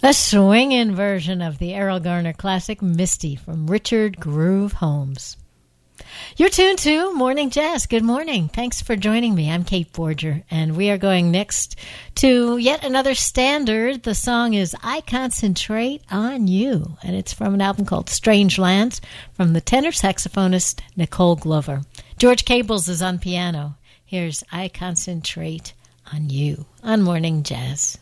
A swinging version of the Errol Garner classic Misty from Richard Groove Holmes. You're tuned to Morning Jazz. Good morning. Thanks for joining me. I'm Kate Borger, and we are going next to yet another standard. The song is I Concentrate on You, and it's from an album called Strange Lands from the tenor saxophonist Nicole Glover. George Cables is on piano. Here's I Concentrate on You on Morning Jazz.